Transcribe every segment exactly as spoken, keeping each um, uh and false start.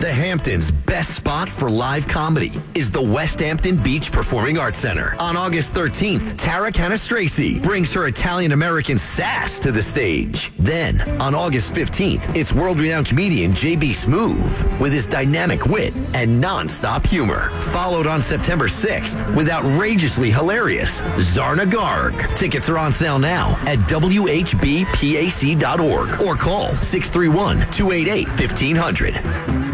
The Hamptons' best spot for live comedy is the West Hampton Beach Performing Arts Center. On August thirteenth, Tara Canastracey brings her Italian-American sass to the stage. Then, on August fifteenth, it's world-renowned comedian J B Smoove with his dynamic wit and non-stop humor. Followed on September sixth with outrageously hilarious Zarna Garg. Tickets are on sale now at W H B pac dot org or call six three one, two eight eight, one five zero zero.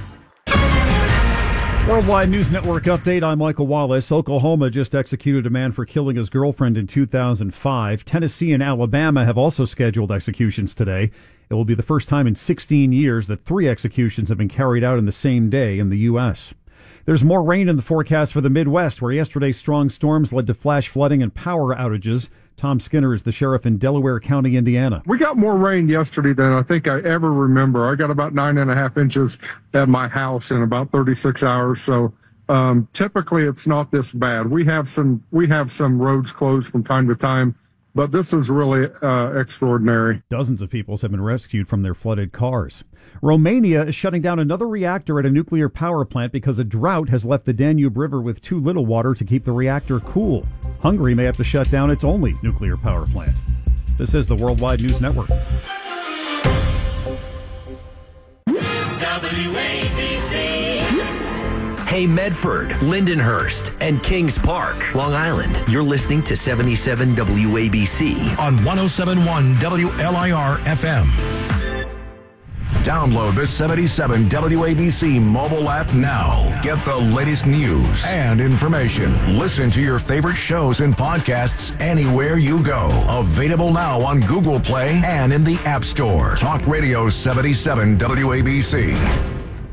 Worldwide News Network update. I'm Michael Wallace. Oklahoma just executed a man for killing his girlfriend in two thousand five. Tennessee and Alabama have also scheduled executions today. It will be the first time in sixteen years that three executions have been carried out in the same day in the U S There's more rain in the forecast for the Midwest, where yesterday's strong storms led to flash flooding and power outages. Tom Skinner is the sheriff in Delaware County, Indiana. We got more rain yesterday than I think I ever remember. I got about nine and a half inches at my house in about thirty-six hours. So um, typically it's not this bad. We have some we have some roads closed from time to time, but this is really uh, extraordinary. Dozens of people have been rescued from their flooded cars. Romania is shutting down another reactor at a nuclear power plant because a drought has left the Danube River with too little water to keep the reactor cool. Hungary may have to shut down its only nuclear power plant. This is the Worldwide News Network. W A B C. Hey, Medford, Lindenhurst, and Kings Park, Long Island. You're listening to seventy-seven W A B C on one oh seven point one W L I R F M. Download the seventy-seven W A B C mobile app now. Get the latest news and information. Listen to your favorite shows and podcasts anywhere you go. Available now on Google Play and in the App Store. Talk Radio seventy-seven W A B C.